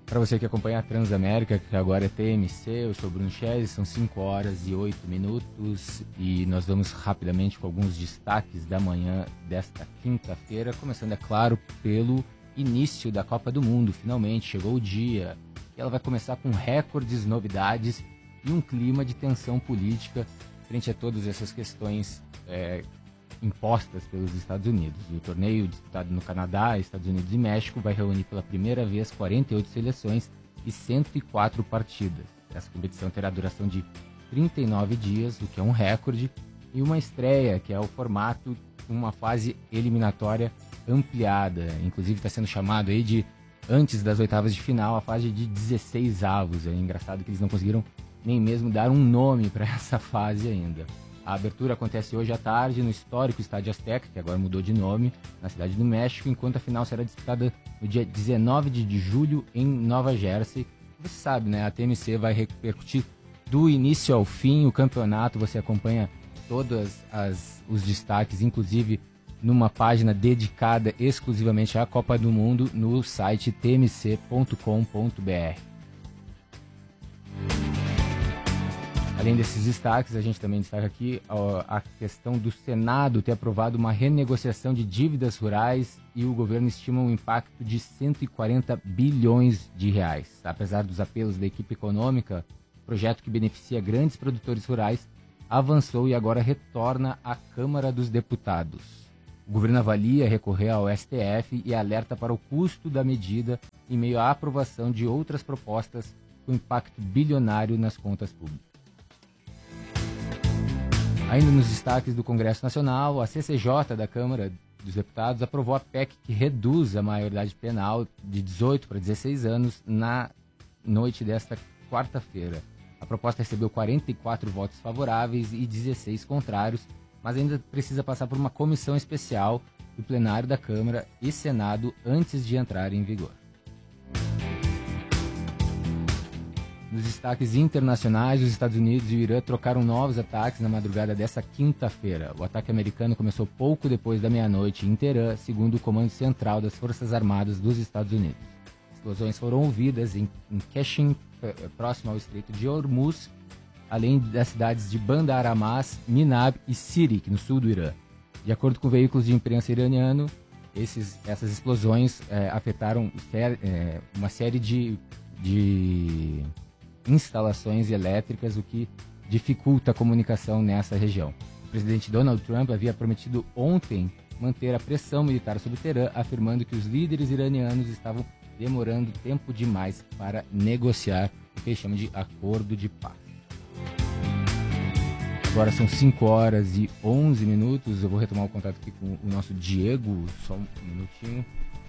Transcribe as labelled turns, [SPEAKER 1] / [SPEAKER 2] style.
[SPEAKER 1] Para você que acompanha a Transamérica, que agora é TMC, eu sou Bruno Chese, são 5 horas e 8 minutos e nós vamos rapidamente com alguns destaques da manhã desta quinta-feira, começando, é claro, pelo início da Copa do Mundo. Finalmente chegou o dia e ela vai começar com recordes, novidades e um clima de tensão política frente a todas essas questões impostas pelos Estados Unidos. O torneio disputado no Canadá, Estados Unidos e México vai reunir pela primeira vez 48 seleções e 104 partidas. Essa competição terá duração de 39 dias, o que é um recorde, e uma estreia, que é o formato, uma fase eliminatória ampliada. Inclusive está sendo chamado aí de, antes das oitavas de final, a fase de 16 avos. É engraçado que eles não conseguiram nem mesmo dar um nome para essa fase ainda. A abertura acontece hoje à tarde no histórico Estádio Azteca, que agora mudou de nome, na cidade do México, enquanto a final será disputada no dia 19 de julho em Nova Jersey. Você sabe, né? A TMC vai repercutir do início ao fim o campeonato, você acompanha todos os destaques, inclusive numa página dedicada exclusivamente à Copa do Mundo no site tmc.com.br. Além desses destaques, a gente também destaca aqui a questão do Senado ter aprovado uma renegociação de dívidas rurais e o governo estima um impacto de 140 bilhões de reais. Apesar dos apelos da equipe econômica, o projeto que beneficia grandes produtores rurais avançou e agora retorna à Câmara dos Deputados. O governo avalia recorrer ao STF e alerta para o custo da medida em meio à aprovação de outras propostas com impacto bilionário nas contas públicas. Ainda nos destaques do Congresso Nacional, a CCJ da Câmara dos Deputados aprovou a PEC que reduz a maioridade penal de 18 para 16 anos na noite desta quarta-feira. A proposta recebeu 44 votos favoráveis e 16 contrários, mas ainda precisa passar por uma comissão especial do plenário da Câmara e Senado antes de entrar em vigor. Nos destaques internacionais, os Estados Unidos e o Irã trocaram novos ataques na madrugada dessa quinta-feira. O ataque americano começou pouco depois da meia-noite em Teherã, segundo o Comando Central das Forças Armadas dos Estados Unidos. Explosões foram ouvidas em Qashem, próximo ao Estreito de Hormuz, além das cidades de Bandar Abbas, Minab e Sirik, no sul do Irã. De acordo com veículos de imprensa iraniano, essas explosões afetaram uma série de instalações elétricas, o que dificulta a comunicação nessa região. O presidente Donald Trump havia prometido ontem manter a pressão militar sobre Teherã, afirmando que os líderes iranianos estavam demorando tempo demais para negociar o que ele chama de acordo de paz. Agora são 5 horas e 11 minutos, eu vou retomar o contato aqui com o nosso Diego, só um minutinho.